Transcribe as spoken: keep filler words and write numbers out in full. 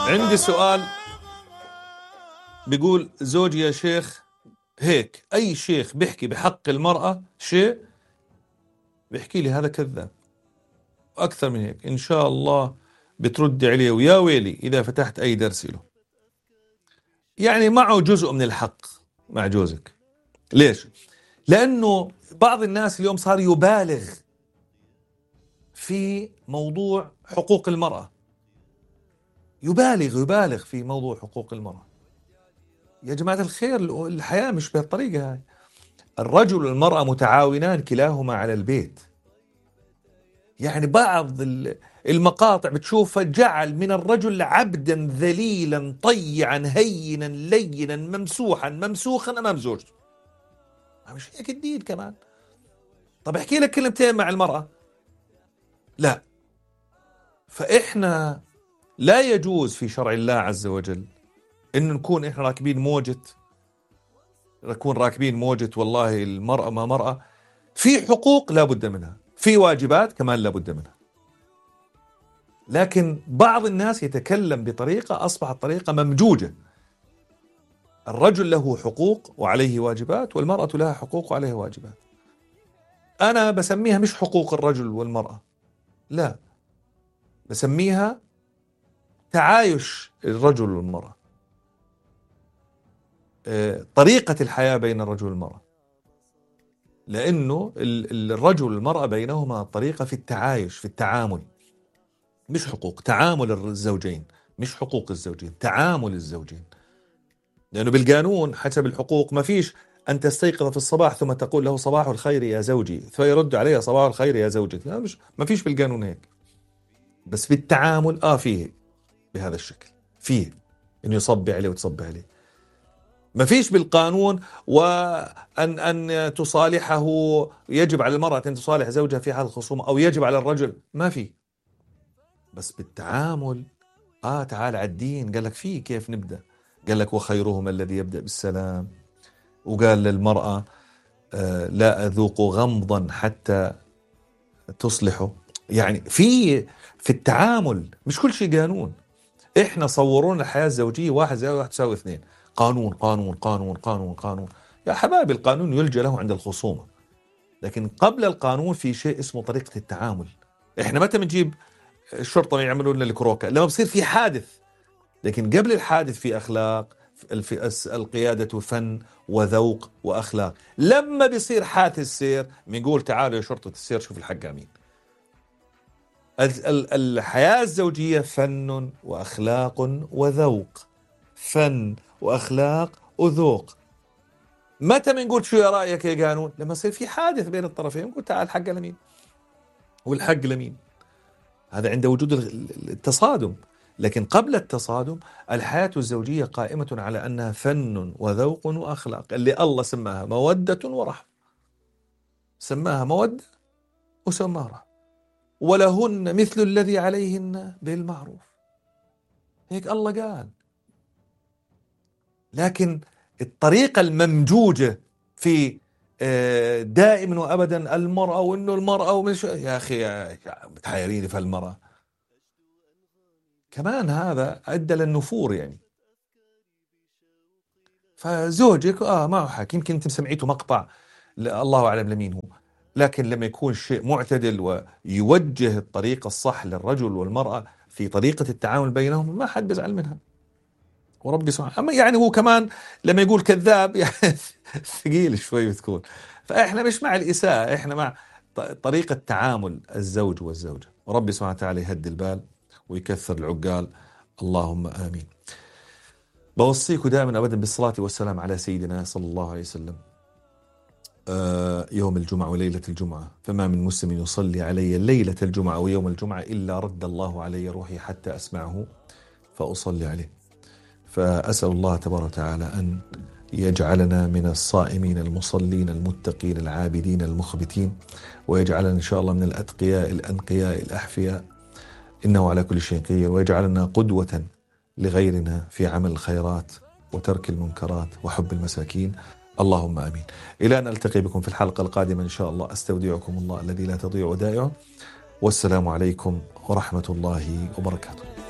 عندي سؤال بيقول زوجي يا شيخ هيك أي شيخ بيحكي بحق المرأة شيء بيحكي لي هذا كذاب، أكثر من هيك إن شاء الله بترد عليه ويا ويلي إذا فتحت أي درس له. يعني معه جزء من الحق مع جوزك. ليش؟ لأنه بعض الناس اليوم صار يبالغ في موضوع حقوق المرأة، يبالغ يبالغ في موضوع حقوق المرأة. يا جماعة الخير الحياة مش بهالطريقة هاي. الرجل والمرأة متعاونان كلاهما على البيت. يعني بعض المقاطع بتشوفها جعل من الرجل عبدا ذليلا طيعا هينا لينا ممسوحا ممسوخا أمام زوجته. مش هيك الدين كمان؟ طب احكي لك كلمتين مع المرأة، لا. فإحنا لا يجوز في شرع الله عز وجل إنه نكون إحنا راكبين موجة، نكون راكبين موجة والله المرأة ما مرأة. في حقوق لا بد منها، في واجبات كمان لا بد منها. لكن بعض الناس يتكلم بطريقة أصبحت طريقة ممجوجة. الرجل له حقوق وعليه واجبات، والمرأة لها حقوق وعليها واجبات. أنا بسميها مش حقوق الرجل والمرأة، لا، بسميها تعايش الرجل والمرأة، طريقة الحياة بين الرجل والمرأة. لأنه الرجل والمرأة بينهما طريقة في التعايش، في التعامل، مش حقوق. تعامل الزوجين مش حقوق الزوجين، تعامل الزوجين. لأنه بالقانون حسب الحقوق ما فيش أن تستيقظ في الصباح ثم تقول له صباح الخير يا زوجي فيرد عليها صباح الخير يا زوجتي. لا، مش ما فيش بالقانون هيك. بس في التعامل آه فيه بهذا الشكل، فيه إنه يصبي عليه وتصبي عليه. ما فيش بالقانون وأن أن تصالحه، يجب على المرأة أن تصالح زوجها في حال الخصومة، أو يجب على الرجل، ما في. بس بالتعامل آه تعال على الدين قال لك فيه كيف نبدأ. قال لك وخيرهم الذي يبدأ بالسلام، وقال للمرأة آه لا أذوق غمضا حتى تصلحه. يعني في في التعامل مش كل شيء قانون. إحنا صورون الحياة الزوجية واحد زائد واحد تساوي اثنين، قانون قانون قانون قانون قانون. يا حبايبي القانون يلجأ له عند الخصومة، لكن قبل القانون في شيء اسمه طريقة التعامل. إحنا متى بنجيب الشرطة يعملون لنا الكروكة؟ لما بصير في حادث. لكن قبل الحادث في أخلاق، في القيادة فن وذوق وأخلاق. لما بيصير حادث السير بنقول تعالوا يا شرطة السير شوف الحق مين. الحياة الزوجية فن وأخلاق وذوق، فن وأخلاق وذوق. متى بنقول شو يا رأيك يا قانون؟ لما يصير في حادث بين الطرفين نقول تعال الحق لمين والحق لمين. هذا عند وجود التصادم. لكن قبل التصادم الحياة الزوجية قائمة على أنها فن وذوق وأخلاق، اللي الله سماها مودة ورحمة، سماها مودة وسماها رحمة. ولهن مثل الذي عليهن بالمعروف، هيك الله قال. لكن الطريقة الممجوجة في دائما وأبدا المرأة وإنه المرأة ومش يا أخي متحيرين في المرأة كمان، هذا أدى للنفور يعني. فزوجك آه معه حق، يمكن أنت سمعيته مقطع الله أعلم لمين هو، لكن لما يكون شيء معتدل ويوجه الطريقة الصح للرجل والمرأة في طريقة التعامل بينهم ما حد بيزعل منها. وربي سبحانه. أما يعني هو كمان لما يقول كذاب يعني ثقيل شوي بتكون. فإحنا مش مع الإساءة، إحنا مع طريقة تعامل الزوج والزوجة. وربي سبحانه وتعالى يهدي البال ويكثر العقال، اللهم آمين. بوصيكم دائما أبدا بالصلاة والسلام على سيدنا صلى الله عليه وسلم آه يوم الجمعة وليلة الجمعة. فما من مسلم يصلي علي ليلة الجمعة ويوم الجمعة إلا رد الله علي روحي حتى أسمعه فأصلي عليه. فأسأل الله تبارك وتعالى أن يجعلنا من الصائمين المصلين المتقين العابدين المخبتين، ويجعلنا إن شاء الله من الأتقياء الأنقياء الأحفياء، إنه على كل شيء قدير. ويجعلنا قدوة لغيرنا في عمل الخيرات وترك المنكرات وحب المساكين، اللهم آمين. إلى أن ألتقي بكم في الحلقة القادمة إن شاء الله، أستودعكم الله الذي لا تضيع ودائعه، والسلام عليكم ورحمة الله وبركاته.